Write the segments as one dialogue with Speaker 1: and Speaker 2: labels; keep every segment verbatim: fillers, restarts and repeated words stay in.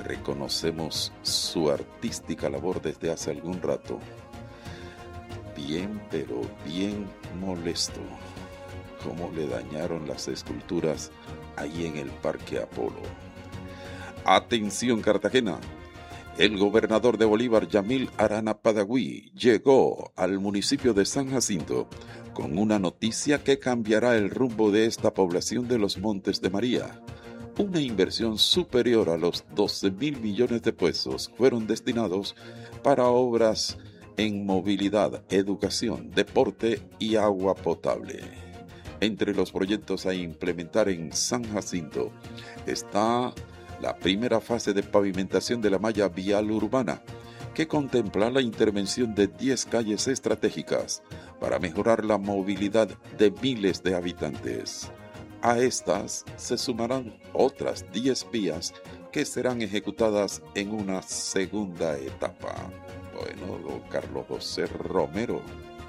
Speaker 1: reconocemos su artística labor desde hace algún rato. Bien, pero bien molesto. Cómo le dañaron las esculturas ahí en el Parque Apolo. Atención, Cartagena. El gobernador de Bolívar, Yamil Arana Padaví, llegó al municipio de San Jacinto con una noticia que cambiará el rumbo de esta población de los Montes de María. Una inversión superior a los doce mil millones de pesos fueron destinados para obras en movilidad, educación, deporte y agua potable. Entre los proyectos a implementar en San Jacinto está la primera fase de pavimentación de la malla vial urbana, que contempla la intervención de diez calles estratégicas para mejorar la movilidad de miles de habitantes. A estas se sumarán otras diez vías que serán ejecutadas en una segunda etapa. Bueno, don Carlos José Romero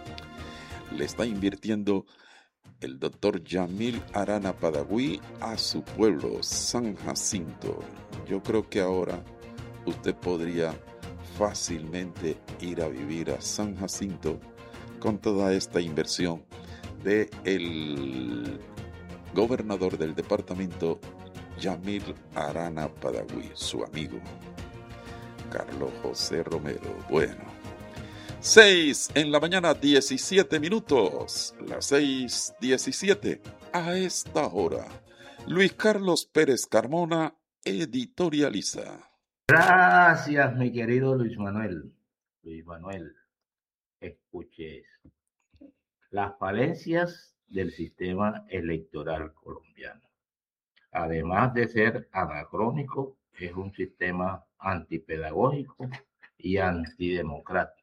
Speaker 1: le está invirtiendo el doctor Yamil Arana Padaví a su pueblo, San Jacinto. Yo creo que ahora usted podría fácilmente ir a vivir a San Jacinto con toda esta inversión de el gobernador del departamento, Yamil Arana Padaví, su amigo Carlos José Romero. Bueno, seis en la mañana, diecisiete minutos. Las seis diecisiete. A esta hora, Luis Carlos Pérez Carmona editorializa.
Speaker 2: Gracias, mi querido Luis Manuel. Luis Manuel, escuche esto. Las falencias del sistema electoral colombiano. Además de ser anacrónico, es un sistema antipedagógico y antidemocrático.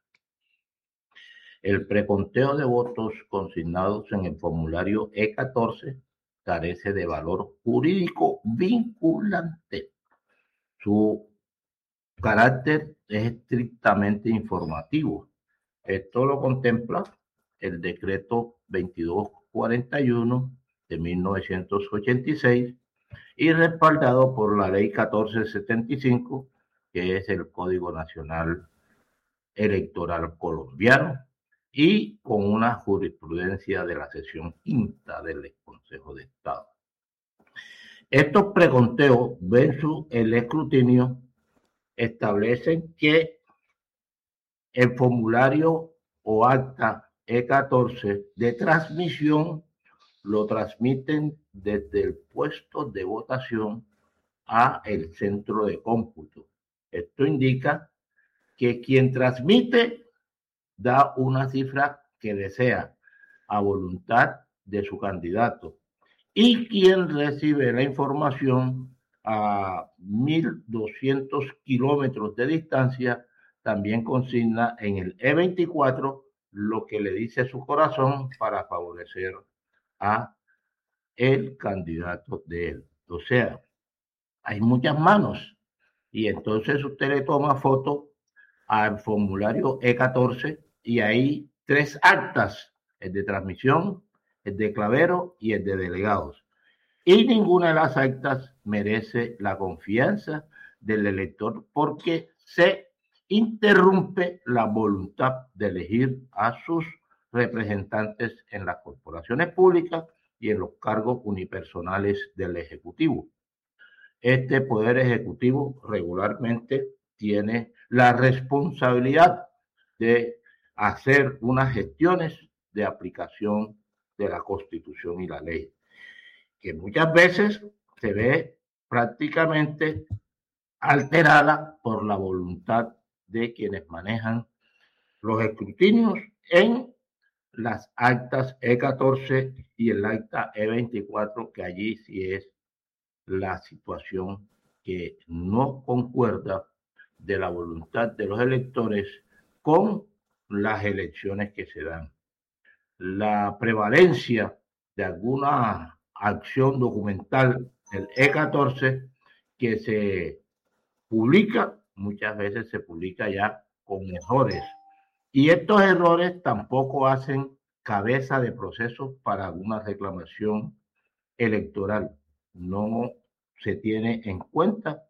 Speaker 2: El preconteo de votos consignados en el formulario E catorce carece de valor jurídico vinculante. Su carácter es estrictamente informativo. Esto lo contempla el decreto veintidós cuarenta y uno de mil novecientos ochenta y seis y respaldado por la ley catorce setenta y cinco, que es el Código Nacional Electoral Colombiano, y con una jurisprudencia de la sección quinta del Consejo de Estado. Estos preconteos versus el escrutinio establecen que el formulario o acta E catorce de transmisión lo transmiten desde el puesto de votación a el centro de cómputo. Esto indica que quien transmite da una cifra que desea a voluntad de su candidato y quien recibe la información a mil doscientos kilómetros de distancia también consigna en el E veinticuatro lo que le dice su corazón para favorecer a el candidato de él. O sea, hay muchas manos y entonces usted le toma foto al formulario E catorce y hay tres actas, el de transmisión, el de clavero y el de delegados. Y ninguna de las actas merece la confianza del elector porque se interrumpe la voluntad de elegir a sus representantes en las corporaciones públicas y en los cargos unipersonales del Ejecutivo. Este Poder Ejecutivo regularmente tiene la responsabilidad de hacer unas gestiones de aplicación de la Constitución y la ley, que muchas veces se ve prácticamente alterada por la voluntad de quienes manejan los escrutinios en las actas E catorce y el acta E veinticuatro, que allí sí es la situación que no concuerda de la voluntad de los electores con las elecciones que se dan. La prevalencia de alguna acción documental del E catorce que se publica, muchas veces se publica ya con errores. Y estos errores tampoco hacen cabeza de proceso para alguna reclamación electoral. No se tiene en cuenta